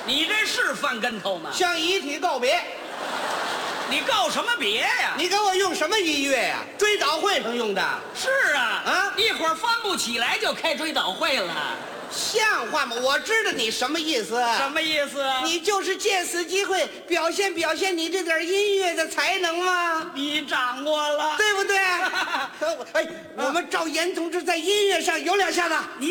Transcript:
你这是翻跟头吗？ 向遗体告别。 你告什么别呀？ 你给我用什么音乐呀？追悼会上用的。 是啊， 啊一会儿翻不起来就开追悼会了， 像话吗？我知道你什么意思。 什么意思啊？ 你就是借此机会表现表现你这点音乐的才能吗？ 你掌握了， 对不对？哎，我们赵岩同志在音乐上有两下子。 你